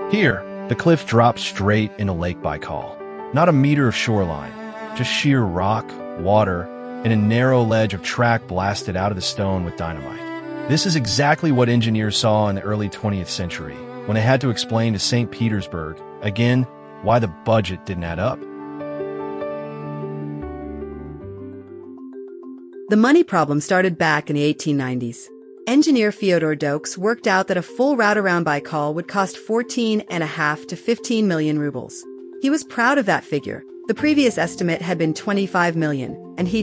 Here, the cliff drops straight into Lake Baikal. Not a meter of shoreline, just sheer rock, water, and a narrow ledge of track blasted out of the stone with dynamite. This is exactly what engineers saw in the early 20th century, when they had to explain to St. Petersburg, again, why the budget didn't add up. The money problem started back in the 1890s. Engineer Fyodor Dokes worked out that a full route around Baikal would cost 14.5 to 15 million rubles. He was proud of that figure. The previous estimate had been 25 million, and he